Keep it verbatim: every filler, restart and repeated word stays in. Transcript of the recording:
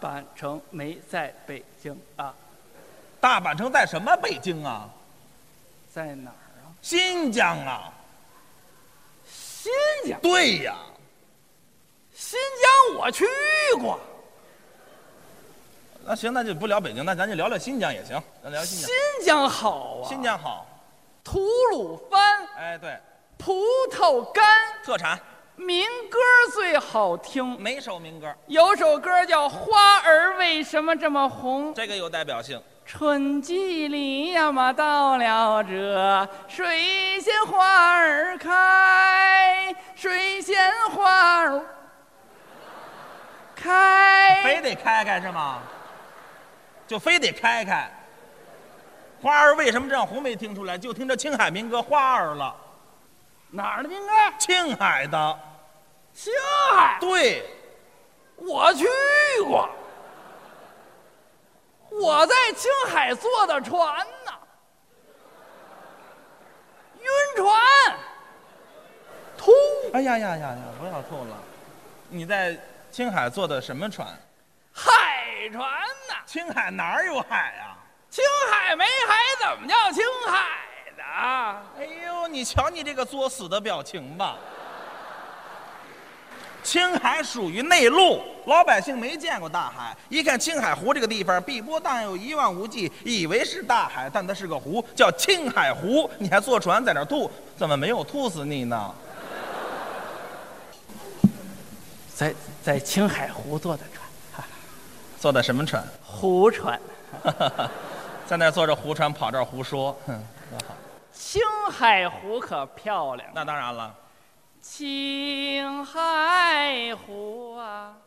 阪城，没在北京啊。 大阪城在什么北京啊？ 在哪儿啊？ 新疆啊。 新疆？ 对呀。 新疆我去过。 那行，那就不聊北京，那咱就聊聊新疆也行。咱聊新疆。 新疆好啊。 新疆好。 吐鲁番。 哎，对。 葡萄干。 特产。 民歌最好听。 哪首民歌？ 有首歌叫《花儿为什么这么红》， 这个有代表性。 春季里呀嘛，到了这水仙花儿开，水仙花儿开， 非得开开是吗？就非得开开。花儿为什么这样红没听出来？就听这青海民歌《花儿》了。 哪儿的民歌？ 青海的。 青海？ 对， 我去过。我在青海坐的船呢，晕船，吐。 哎呀呀呀呀！不要吐了。你在青海坐的什么船？ 海船呢？ 青海哪儿有海啊？ 青海没海怎么叫青海的？ 哎呦，你瞧你这个作死的表情吧！青海属于内陆，老百姓没见过大海，一看青海湖这个地方碧波荡漾，一望无际，以为是大海，但它是个湖，叫青海湖。你还坐船在那儿吐，怎么没有吐死你呢？ 在在青海湖坐的船。 坐的什么船？ 湖船。 在那儿坐着湖船，跑这儿胡说。哼，多好。 青海湖可漂亮。 那当然了。 青海湖啊。